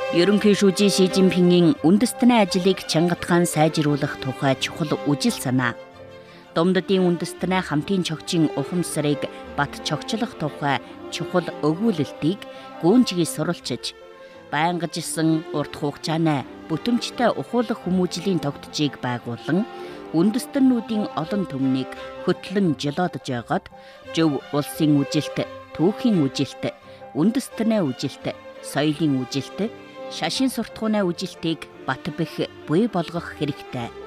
Ерөнхий шүүжийн Ши Жинпингийн үндэстний ажлыг чангатхан сайжруулах тухай чухал үжил санаа. Домдодын үндэстний хамтын чогчийн ухамсарыг бат чогчлох тухай чухал өгүүлэлтийг гүнжгий суралцж, байнгажсэн урт хугацааны бүтэмжтэй ухуулах хүмүүжлийн тогтжийг байгуулан үндэстнүүдийн олон түмнийг хөтлөн жолоодож байгаад зөв улсын үжилт, түүхийн үжилт, үндэстний үжилт, соёлын үжилт, шашин суртахууны үжилтийг бат бэх буй болгох хэрэгтэй.